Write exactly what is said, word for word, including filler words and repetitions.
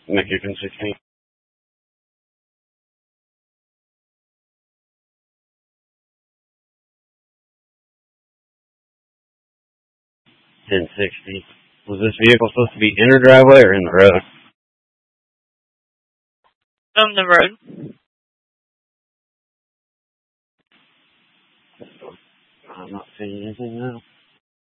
Mexican sixteen. ten sixty. Was this vehicle supposed to be in her driveway or in the road? On the road. I'm not seeing anything now.